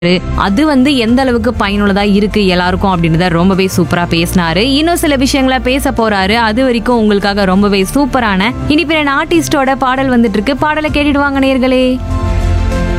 அது எந்த அளவுக்கு பயனுள்ளதா இருக்கு எல்லாருக்கும் அப்படின்றத ரொம்பவே சூப்பரா பேசினாரு. இன்னும் சில விஷயங்களை பேச போறாரு. அது வரைக்கும் உங்களுக்காக ரொம்பவே சூப்பரான இனிப்பிற ஆர்டிஸ்டோட பாடல் வந்துட்டு இருக்கு. பாடலை கேட்டுட்டு வாங்க நேயர்களே.